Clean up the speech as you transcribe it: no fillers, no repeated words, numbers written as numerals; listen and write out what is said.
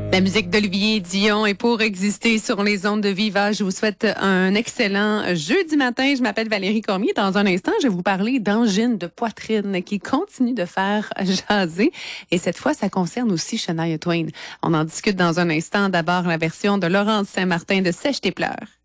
La musique d'Olivier Dion est pour exister sur les ondes de Viva. Je vous souhaite un excellent jeudi matin. Je m'appelle Valérie Cormier. Dans un instant, je vais vous parler d'angine de poitrine qui continue de faire jaser. Et cette fois, ça concerne aussi Shania Twain. On en discute dans un instant. D'abord, la version de Laurence Saint-Martin de Sèche tes pleurs.